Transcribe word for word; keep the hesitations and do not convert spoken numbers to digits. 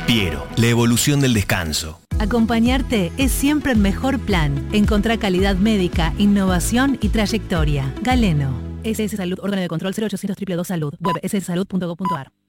Piero, la evolución del descanso. Acompañarte es siempre el mejor plan. Encontrá calidad médica, innovación y trayectoria. Galeno. S S Salud, órgano de control cero ochocientos dos dos dos Salud. Web s s salud punto gov punto a r.